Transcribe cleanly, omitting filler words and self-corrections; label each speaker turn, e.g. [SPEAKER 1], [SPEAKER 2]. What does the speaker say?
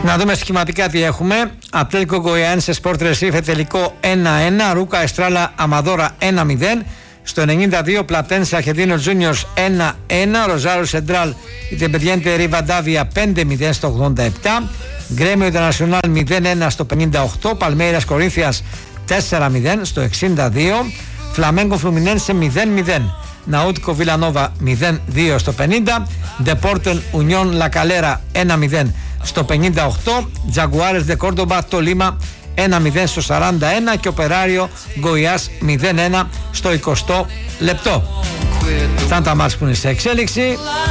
[SPEAKER 1] Να δούμε σχηματικά τι έχουμε. Ατλέτικο Γκοιάνσε Σπορτ Ρεσίφε τελικό 1-1. Ρούκα Εστράλα Αμαδόρα 1-0. Στο 92 Πλατένσε Αρχεντίνο Τζούνιορς 1-1. Ροζάριο Σεντράλ Ιντεπεντιέντε Ριβαντάβια 5-0 στο 87. Γκρέμιο Ιντερνασιονάλ 0-1 στο 58. Παλμέιρας Κορίνθιας 4-0 στο 62. Φλαμέγκο Φλουμινένσε 0-0. Ναούτικο Βιλανόβα 0-2 στο 50. Ντεπόρτεν Ουνιόν Λακαλέρα 1-0 στο 58. Τζαγκουάρες Δε Κόρντομπα Τολίμα 1-0 στο 41 και ο Περάριο Γκοϊάς 0-1 στο 20 λεπτό. Αυτά τα μάτς που είναι σε εξέλιξη.